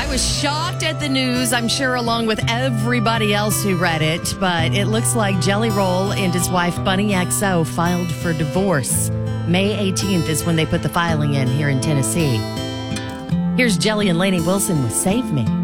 was shocked at the news, I'm sure, along with everybody else who read it. But it looks like Jelly Roll and his wife, Bunny XO, filed for divorce. May 18th is when they put the filing in here in Tennessee. Here's Jelly and Lainey Wilson with Save Me.